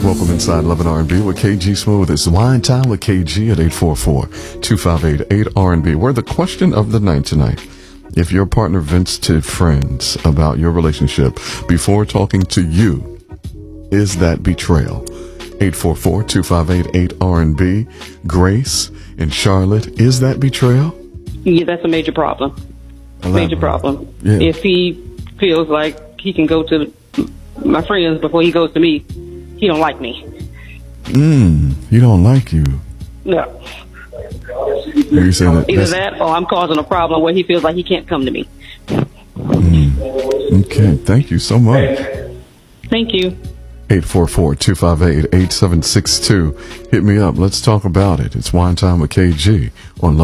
Welcome inside Love and R&B with KG Smooth. It's Wine Time with KG at 844-258-8R&B. We're the question of the night tonight. If your partner vents to friends about your relationship before talking to you, is that betrayal? 844-258-8R&B. Grace in Charlotte, is that betrayal? Yeah, that's a major problem. Major problem. Yeah. If he feels like he can go to my friends before he goes to me, he don't like me. He don't like you. No. You saying that Either that or I'm causing a problem where he feels like he can't come to me. Okay, thank you so much. Thank you. 844-258-8762. Hit me up. Let's talk about it. It's Wine Time with KG on Love